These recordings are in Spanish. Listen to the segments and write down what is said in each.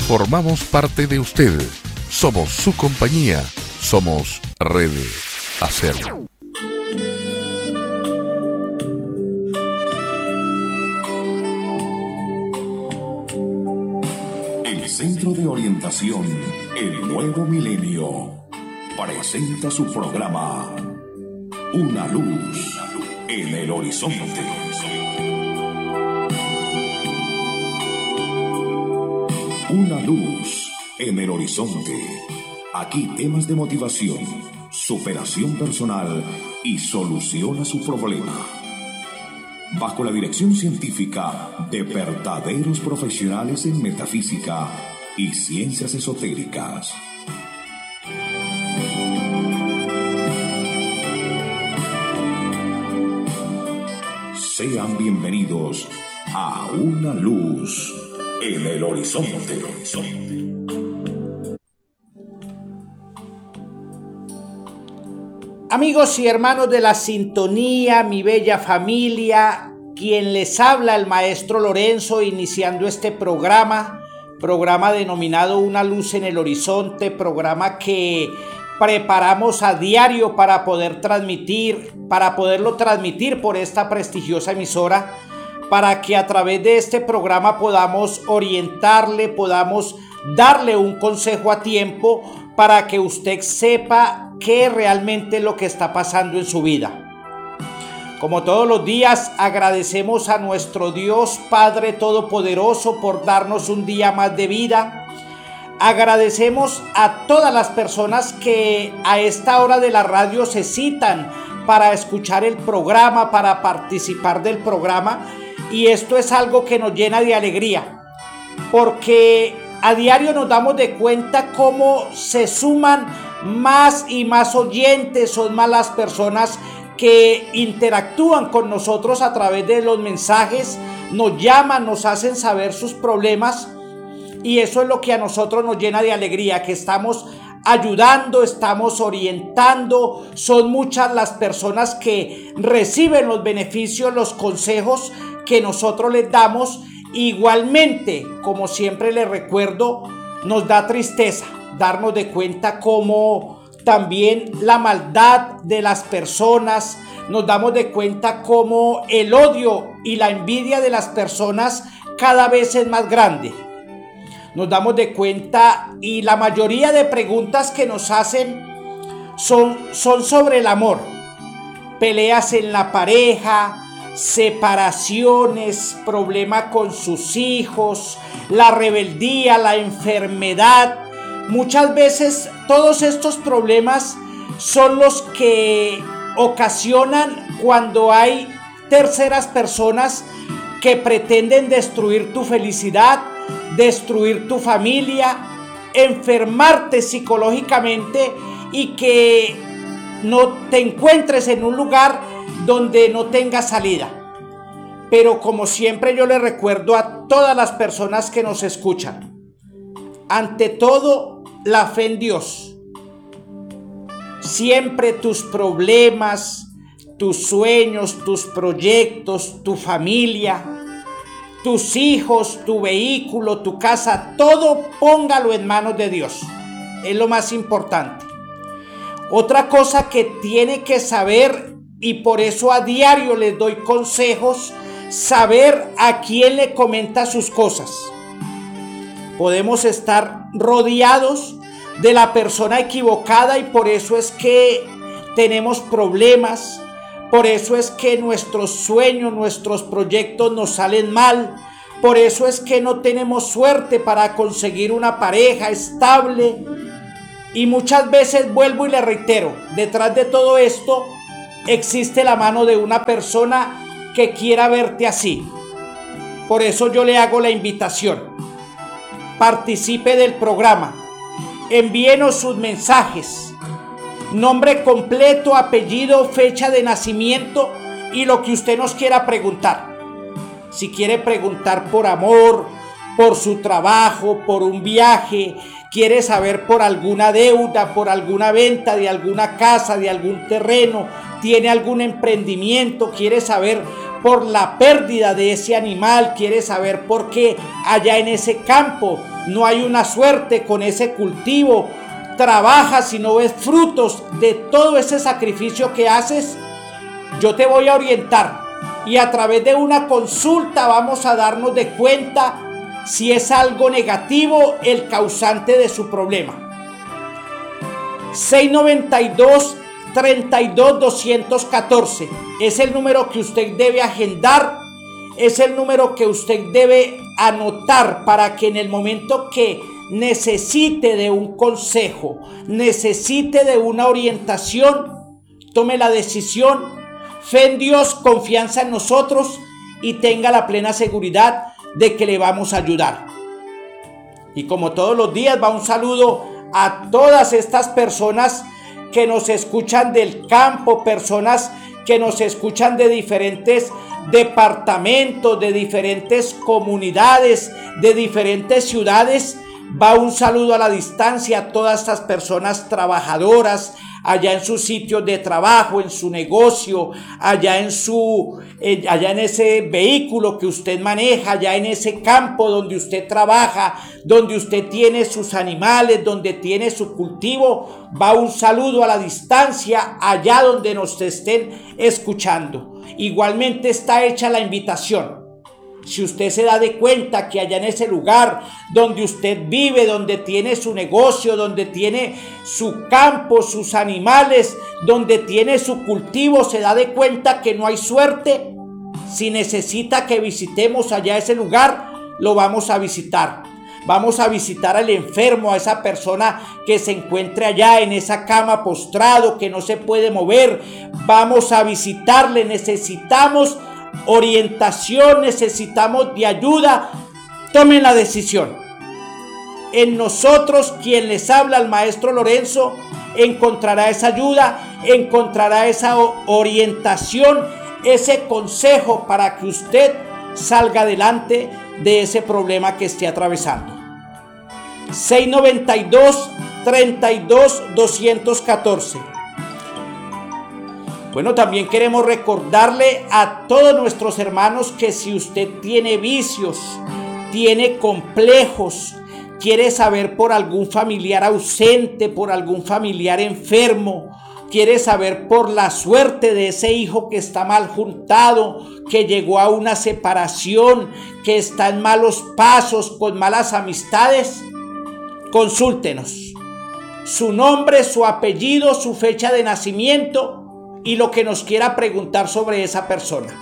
Formamos parte de usted. Somos su compañía. Somos Red Acer. El Centro de Orientación El Nuevo Milenio presenta su programa Una Luz en el Horizonte. Una luz en el horizonte. Aquí temas de motivación, superación personal y solución a su problema. Bajo la dirección científica de verdaderos profesionales en metafísica y ciencias esotéricas. Sean bienvenidos a Una Luz en el Horizonte. Amigos y hermanos de la sintonía, mi bella familia, quien les habla el maestro Lorenzo, iniciando este programa denominado Una Luz en el Horizonte, programa que preparamos a diario para poderlo transmitir por esta prestigiosa emisora, para que a través de este programa podamos orientarle, podamos darle un consejo a tiempo para que usted sepa qué realmente es lo que está pasando en su vida. Como todos los días, agradecemos a nuestro Dios Padre Todopoderoso por darnos un día más de vida. Agradecemos a todas las personas que a esta hora de la radio se citan para escuchar el programa, para participar del programa. Y esto es algo que nos llena de alegría, porque a diario nos damos de cuenta cómo se suman más y más oyentes, son más las personas que interactúan con nosotros a través de los mensajes, nos llaman, nos hacen saber sus problemas, y eso es lo que a nosotros nos llena de alegría, que estamos ayudando, estamos orientando. Son muchas las personas que reciben los beneficios, los consejos que nosotros les damos. Igualmente, como siempre les recuerdo, nos da tristeza darnos de cuenta cómo también la maldad de las personas, nos damos de cuenta cómo el odio y la envidia de las personas cada vez es más grande. Nos damos de cuenta, y la mayoría de preguntas que nos hacen son sobre el amor. Peleas en la pareja, separaciones, problema con sus hijos, la rebeldía, la enfermedad. Muchas veces todos estos problemas son los que ocasionan cuando hay terceras personas que pretenden destruir tu felicidad, destruir tu familia, enfermarte psicológicamente y que no te encuentres en un lugar donde no tengas salida. Pero como siempre yo le recuerdo a todas las personas que nos escuchan, ante todo, la fe en Dios. Siempre tus problemas, tus sueños, tus proyectos, tu familia, tus hijos, tu vehículo, tu casa, todo póngalo en manos de Dios. Es lo más importante. Otra cosa que tiene que saber, y por eso a diario les doy consejos, saber a quién le comenta sus cosas. Podemos estar rodeados de la persona equivocada y por eso es que tenemos problemas. Por eso es que nuestros sueños, nuestros proyectos nos salen mal. Por eso es que no tenemos suerte para conseguir una pareja estable. Y muchas veces vuelvo y le reitero, detrás de todo esto existe la mano de una persona que quiera verte así. Por eso yo le hago la invitación. Participe del programa. Envíenos sus mensajes. Nombre completo, apellido, fecha de nacimiento y lo que usted nos quiera preguntar. Si quiere preguntar por amor, por su trabajo, por un viaje, quiere saber por alguna deuda, por alguna venta de alguna casa, de algún terreno, tiene algún emprendimiento, quiere saber por la pérdida de ese animal, quiere saber por qué allá en ese campo no hay una suerte con ese cultivo, trabajas y no ves frutos de todo ese sacrificio que haces. Yo te voy a orientar y a través de una consulta vamos a darnos de cuenta si es algo negativo el causante de su problema. 692-32-214 es el número que usted debe agendar, es el número que usted debe anotar para que en el momento que necesite de un consejo, necesite de una orientación, tome la decisión, fe en Dios, confianza en nosotros y tenga la plena seguridad de que le vamos a ayudar. Y como todos los días va un saludo a todas estas personas que nos escuchan del campo, personas que nos escuchan de diferentes departamentos, de diferentes comunidades, de diferentes ciudades. Va un saludo a la distancia a todas estas personas trabajadoras, allá en sus sitios de trabajo, en su negocio, allá en ese vehículo que usted maneja, allá en ese campo donde usted trabaja, donde usted tiene sus animales, donde tiene su cultivo. Va un saludo a la distancia, allá donde nos estén escuchando. Igualmente está hecha la invitación. Si usted se da de cuenta que allá en ese lugar donde usted vive, donde tiene su negocio, donde tiene su campo, sus animales, donde tiene su cultivo, se da de cuenta que no hay suerte, si necesita que visitemos allá ese lugar, lo vamos a visitar. Vamos a visitar al enfermo, a esa persona que se encuentre allá en esa cama postrado, que no se puede mover. Vamos a visitarle, necesitamos orientación, necesitamos de ayuda. Tomen la decisión. En nosotros, quien les habla, el maestro Lorenzo, encontrará esa ayuda, encontrará esa orientación, ese consejo para que usted salga adelante de ese problema que esté atravesando. 692-32-214. Bueno, también queremos recordarle a todos nuestros hermanos que si usted tiene vicios, tiene complejos, quiere saber por algún familiar ausente, por algún familiar enfermo, quiere saber por la suerte de ese hijo que está mal juntado, que llegó a una separación, que está en malos pasos, con malas amistades, consúltenos. Su nombre, su apellido, su fecha de nacimiento y lo que nos quiera preguntar sobre esa persona.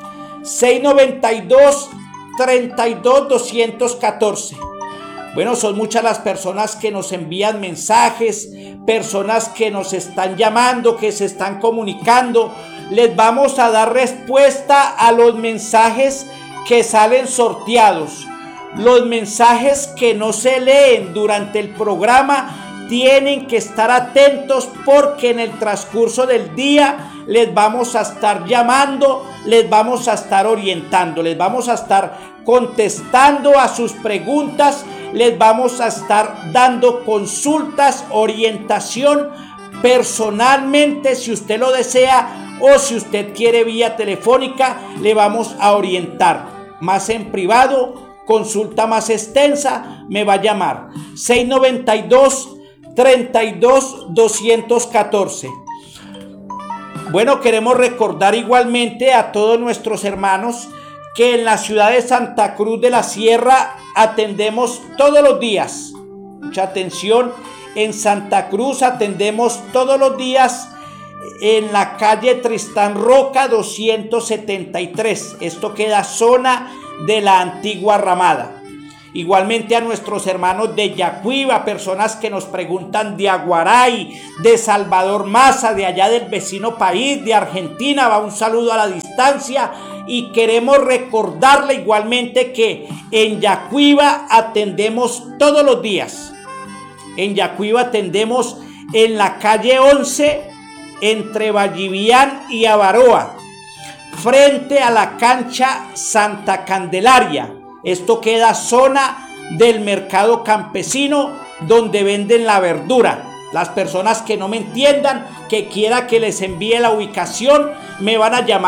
692-32-214. Bueno, son muchas las personas que nos envían mensajes, personas que nos están llamando, que se están comunicando. Les vamos a dar respuesta a los mensajes que salen sorteados. Los mensajes que no se leen durante el programa tienen que estar atentos, porque en el transcurso del día les vamos a estar llamando, les vamos a estar orientando, les vamos a estar contestando a sus preguntas, les vamos a estar dando consultas, orientación personalmente si usted lo desea, o si usted quiere vía telefónica, le vamos a orientar más en privado. Consulta más extensa, me va a llamar 692-32-214. Bueno, queremos recordar igualmente a todos nuestros hermanos que en la ciudad de Santa Cruz de la Sierra atendemos todos los días. Mucha atención, en Santa Cruz atendemos todos los días en la calle Tristán Roca 273. Esto queda zona de la antigua Ramada. Igualmente a nuestros hermanos de Yacuiba, personas que nos preguntan de Aguaray, de Salvador Maza, de allá del vecino país, de Argentina, va un saludo a la distancia. Y queremos recordarle igualmente que en Yacuiba atendemos todos los días. En Yacuiba atendemos en la calle 11, entre Vallivian y Avaroa, frente a la cancha Santa Candelaria. Esto queda zona del mercado campesino donde venden la verdura. Las personas que no me entiendan, que quiera que les envíe la ubicación, me van a llamar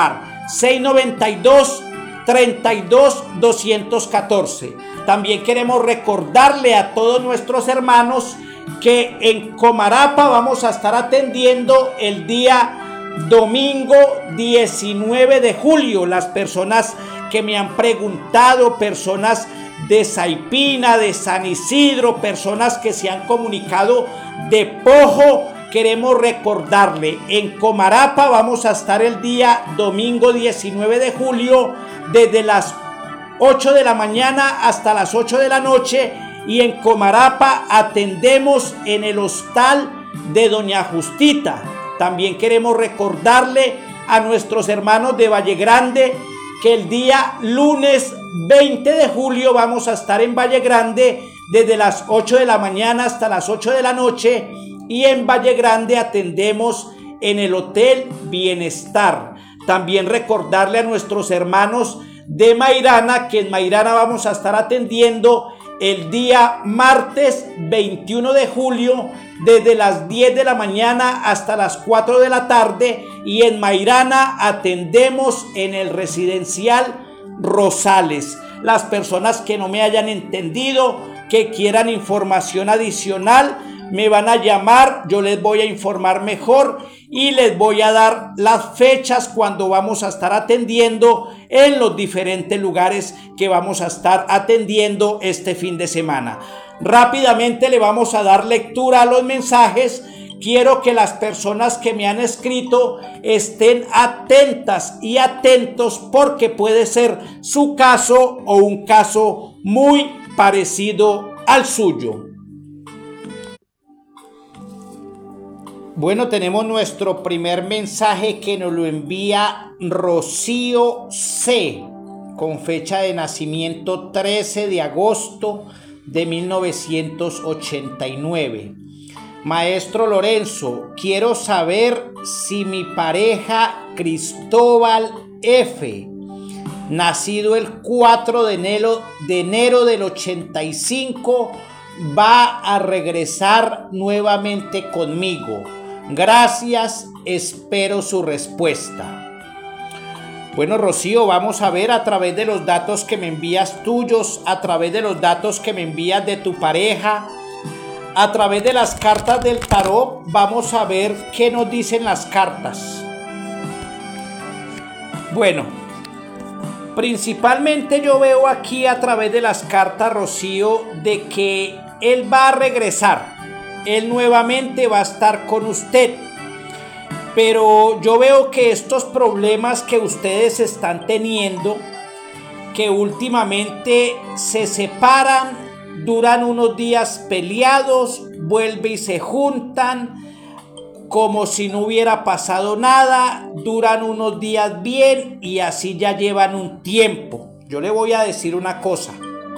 692-32-214. También queremos recordarle a todos nuestros hermanos que en Comarapa vamos a estar atendiendo el día domingo 19 de julio. Las personas que me han preguntado, personas de Saipina, de San Isidro, personas que se han comunicado de Pojo, queremos recordarle, en Comarapa vamos a estar el día domingo 19 de julio desde las 8 de la mañana hasta las 8 de la noche, y en Comarapa atendemos en el hostal de Doña Justita. También queremos recordarle a nuestros hermanos de Valle Grande que el día lunes 20 de julio vamos a estar en Valle Grande desde las 8 de la mañana hasta las 8 de la noche, y en Valle Grande atendemos en el Hotel Bienestar. También recordarle a nuestros hermanos de Mairana que en Mairana vamos a estar atendiendo el día martes 21 de julio desde las 10 de la mañana hasta las 4 de la tarde, y en Mairana atendemos en el residencial Rosales. Las personas que no me hayan entendido, que quieran información adicional, me van a llamar, yo les voy a informar mejor y les voy a dar las fechas cuando vamos a estar atendiendo en los diferentes lugares que vamos a estar atendiendo este fin de semana. Rápidamente le vamos a dar lectura a los mensajes. Quiero que las personas que me han escrito estén atentas y atentos, porque puede ser su caso o un caso muy parecido al suyo. Bueno, tenemos nuestro primer mensaje que nos lo envía Rocío C, con fecha de nacimiento 13 de agosto de 1989. Maestro Lorenzo, quiero saber si mi pareja Cristóbal F, nacido el 4 de enero del 85, va a regresar nuevamente conmigo. Gracias, espero su respuesta. Bueno, Rocío, vamos a ver a través de los datos que me envías tuyos, a través de los datos que me envías de tu pareja, a través de las cartas del tarot, vamos a ver qué nos dicen las cartas. Bueno, principalmente yo veo aquí a través de las cartas, Rocío, de que él va a regresar. Él nuevamente va a estar con usted. Pero yo veo que estos problemas que ustedes están teniendo, que últimamente se separan, duran unos días peleados, vuelven y se juntan como si no hubiera pasado nada, duran unos días bien y así ya llevan un tiempo. Yo le voy a decir una cosa.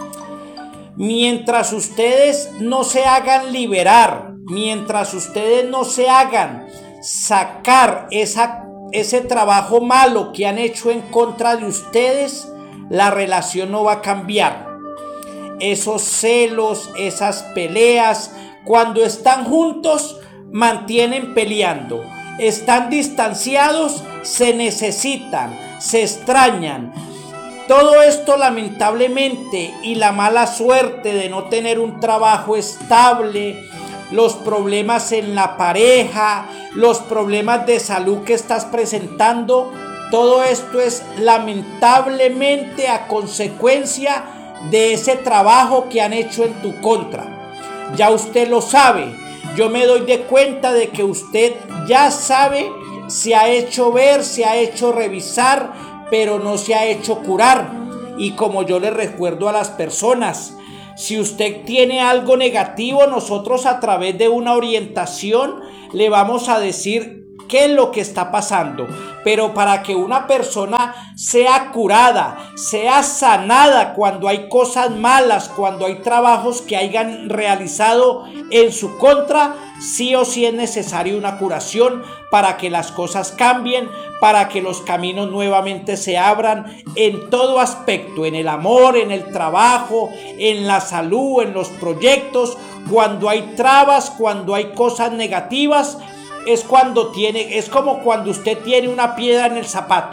Mientras ustedes no se hagan liberar, mientras ustedes no se hagan sacar ese trabajo malo que han hecho en contra de ustedes, la relación no va a cambiar. Esos celos, esas peleas, cuando están juntos, mantienen peleando. Están distanciados, se necesitan, se extrañan. Todo esto, lamentablemente, y la mala suerte de no tener un trabajo estable, los problemas en la pareja, los problemas de salud que estás presentando, todo esto es lamentablemente a consecuencia de ese trabajo que han hecho en tu contra. Ya usted lo sabe. Yo me doy de cuenta de que usted ya sabe, se ha hecho ver, se ha hecho revisar, pero no se ha hecho curar. Y como yo le recuerdo a las personas, si usted tiene algo negativo, nosotros a través de una orientación le vamos a decir qué es lo que está pasando. Pero para que una persona sea curada, sea sanada cuando hay cosas malas, cuando hay trabajos que hayan realizado en su contra, sí o sí es necesaria una curación para que las cosas cambien, para que los caminos nuevamente se abran en todo aspecto, en el amor, en el trabajo, en la salud, en los proyectos. Cuando hay trabas, cuando hay cosas negativas, es como cuando usted tiene una piedra en el zapato.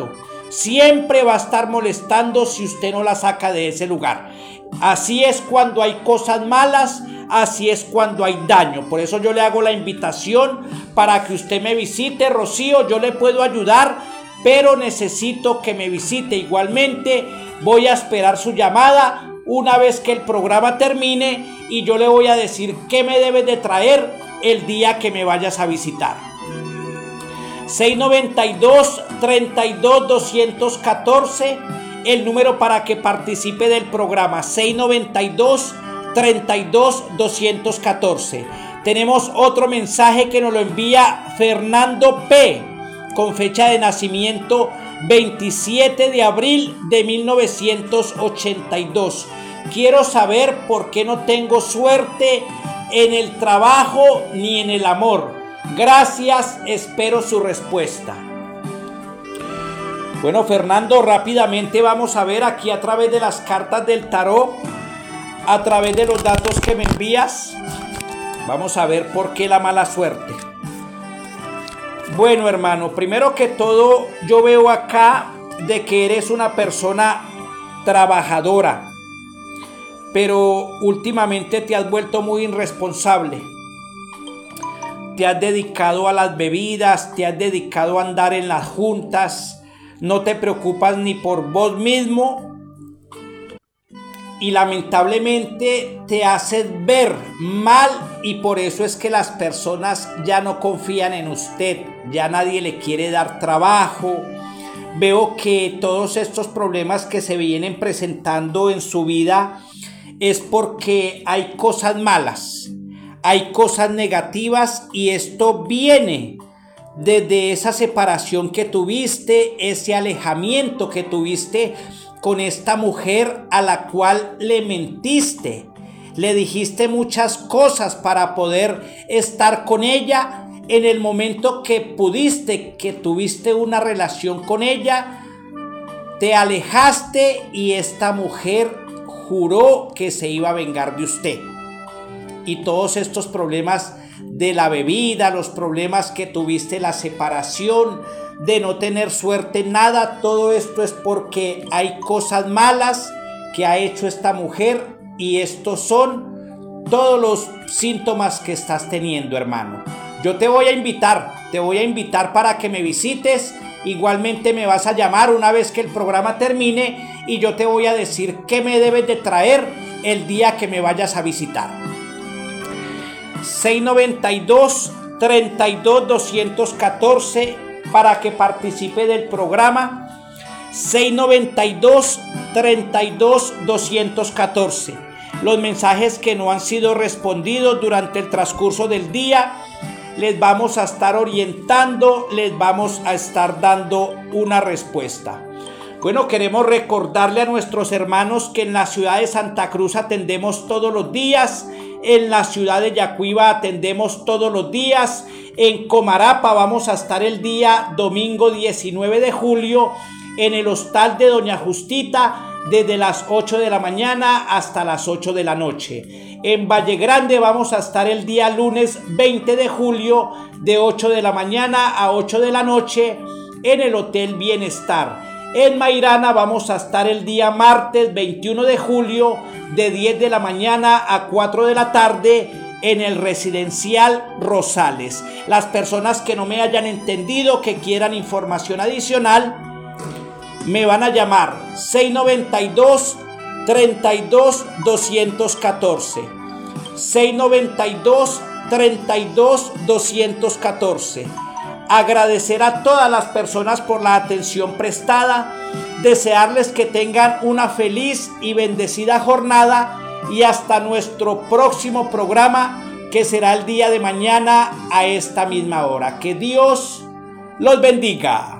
siempre va a estar molestando si usted no la saca de ese lugar. Así es cuando hay cosas malas, así es cuando hay daño. Por eso yo le hago la invitación para que usted me visite. Rocío, yo le puedo ayudar, pero necesito que me visite. Igualmente voy a esperar su llamada una vez que el programa termine y yo le voy a decir qué me debes de traer el día que me vayas a visitar. 692-32-214, el número para que participe del programa. 692-32-214. Tenemos otro mensaje que nos lo envía Fernando P., con fecha de nacimiento 27 de abril de 1982. Quiero saber por qué no tengo suerte en el trabajo ni en el amor. Gracias, espero su respuesta. Bueno, Fernando, rápidamente vamos a ver aquí a través de las cartas del tarot, a través de los datos que me envías. Vamos a ver por qué la mala suerte. Bueno, hermano, primero que todo, yo veo acá de que eres una persona trabajadora, pero últimamente te has vuelto muy irresponsable. Te has dedicado a las bebidas, te has dedicado a andar en las juntas, no te preocupas ni por vos mismo y lamentablemente te haces ver mal, y por eso es que las personas ya no confían en usted, ya nadie le quiere dar trabajo. Veo que todos estos problemas que se vienen presentando en su vida es porque hay cosas malas, hay cosas negativas, y esto viene desde esa separación que tuviste, ese alejamiento que tuviste con esta mujer a la cual le mentiste. Le dijiste muchas cosas para poder estar con ella. En el momento que pudiste, que tuviste una relación con ella, te alejaste y esta mujer juró que se iba a vengar de usted. Y todos estos problemas de la bebida, los problemas que tuviste, la separación, de no tener suerte en nada, todo esto es porque hay cosas malas que ha hecho esta mujer, y estos son todos los síntomas que estás teniendo, hermano. Yo te voy a invitar para que me visites. Igualmente me vas a llamar una vez que el programa termine y yo te voy a decir qué me debes de traer el día que me vayas a visitar. 692-32-214 para que participe del programa. 692-32-214. Los mensajes que no han sido respondidos durante el transcurso del día, les vamos a estar orientando, les vamos a estar dando una respuesta. Bueno, queremos recordarle a nuestros hermanos que en la ciudad de Santa Cruz atendemos todos los días, en la ciudad de Yacuiba atendemos todos los días, en Comarapa vamos a estar el día domingo 19 de julio en el hostal de Doña Justita, desde las 8 de la mañana hasta las 8 de la noche. En Valle Grande vamos a estar el día lunes 20 de julio de 8 de la mañana a 8 de la noche en el Hotel Bienestar. En Mairana vamos a estar el día martes 21 de julio de 10 de la mañana a 4 de la tarde en el Residencial Rosales. Las personas que no me hayan entendido, que quieran información adicional, me van a llamar 692-32-214. 692-32-214. Agradecer a todas las personas por la atención prestada, desearles que tengan una feliz y bendecida jornada y hasta nuestro próximo programa, que será el día de mañana a esta misma hora. Que Dios los bendiga.